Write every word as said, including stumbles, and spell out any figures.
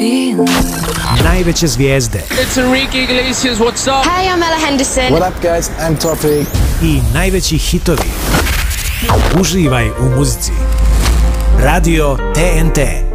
Najveće zvijezde. It's Enrique Iglesias, what's up? Hey, I'm Ella Henderson. What up guys, I'm Toffee. I najveći hitovi. Uživaj u muzici. Radio T N T.